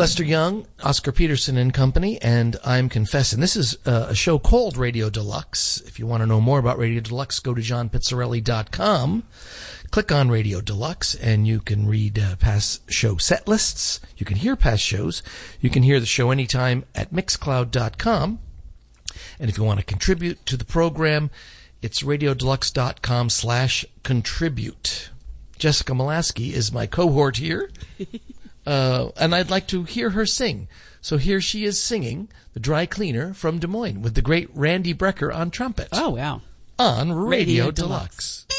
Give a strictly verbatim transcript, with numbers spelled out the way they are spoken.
Lester Young, Oscar Peterson and Company, and I'm Confessing. This is uh, a show called Radio Deluxe. If you want to know more about Radio Deluxe, go to john pizzarelli dot com. Click on Radio Deluxe, and you can read uh, past show set lists. You can hear past shows. You can hear the show anytime at mixcloud dot com. And if you want to contribute to the program, it's radiodeluxe.com slash contribute. Jessica Molaski is my cohort here. Uh, and I'd like to hear her sing. So here she is singing The Dry Cleaner from Des Moines with the great Randy Brecker on trumpet. Oh, wow. On Radio, Radio Deluxe.